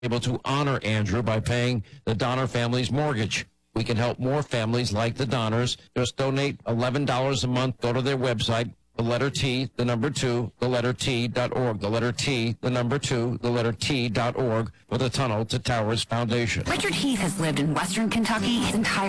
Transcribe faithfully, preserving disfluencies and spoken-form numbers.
able to honor Andrew by paying the Donner family's mortgage. We can help more families like the Donners. Just donate eleven dollars a month. Go to their website, the letter T, the number two, the letter T dot org. The letter T, the number two, the letter T dot org for the Tunnel to Towers Foundation. Richard Heath has lived in Western Kentucky his entire